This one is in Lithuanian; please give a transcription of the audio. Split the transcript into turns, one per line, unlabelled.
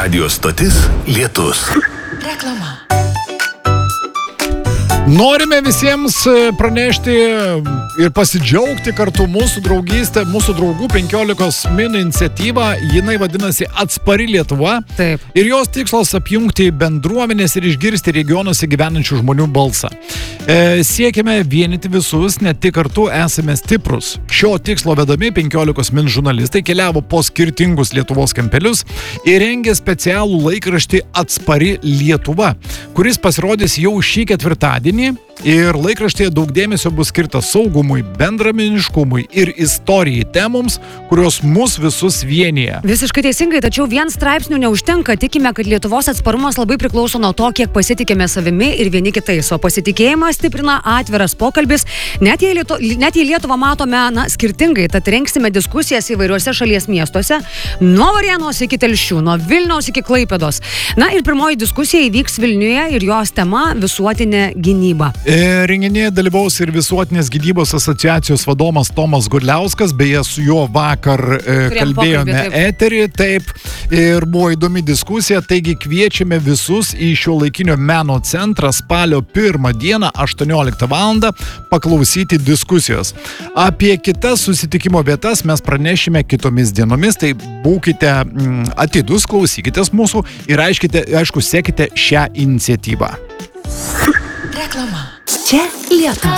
Radio stotis Lietus.
Reklama.
Norime visiems pranešti ir pasidžiaugti kartu mūsų draugystę, mūsų draugų 15 min iniciatyvą. Jinai vadinasi Atspari Lietuva.
Taip.
Ir jos tikslas apjungti bendruomenės ir išgirsti regionuose gyvenančių žmonių balsą. Siekime vienyti visus, ne tik kartu esame stiprus. Šio tikslo vedami 15 min žurnalistai keliavo po skirtingus Lietuvos kampelius ir rengė specialų laikraštį Atspari Lietuva, kuris pasirodys jau šį ketvirtadienį. Ir laikraštyje daug dėmesio bus skirta saugumui, bendruomeniškumui ir istorijai temoms, kurios mus visus vienyje.
Visiškai teisingai, tačiau vien straipsnių neužtenka. Tikime, kad Lietuvos atsparumas labai priklauso nuo to, kiek pasitikime savimi ir vieni kitais. O pasitikėjimą stiprina atviras pokalbis. Net jei Lietuvą matome skirtingai, tad rengsime diskusijas įvairiuose šalies miestuose, nuo Varėnos iki Telšių, nuo Vilniaus iki Klaipėdos. Ir pirmoji diskusija įvyks Vilniuje ir jos tema – visuotinė gynyba.
Renginėje dalyvaus ir Visuotinės gynybos asociacijos vadovas Tomas Gudliauskas, beje, su juo vakar kalbėjome eterį, taip, ir buvo įdomi diskusija, taigi kviečiame visus į Šiuolaikinio meno centrą spalio 1 dieną 18 val. Paklausyti diskusijos. Apie kitas susitikimo vietas mes pranešime kitomis dienomis, tai būkite atidus, klausykitės mūsų ir aišku, sekite šią iniciatyvą.
Reklama. Čia Lietus.